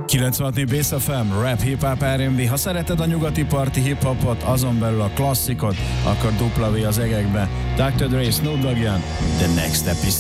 96 Bass FM, rap, hip-hop, R&B. Ha szereted a nyugati parti hip-hopot, azon belül a klasszikot, akkor W az egekbe. Dr. Dre, Snoop Dogg jön, The Next Episode.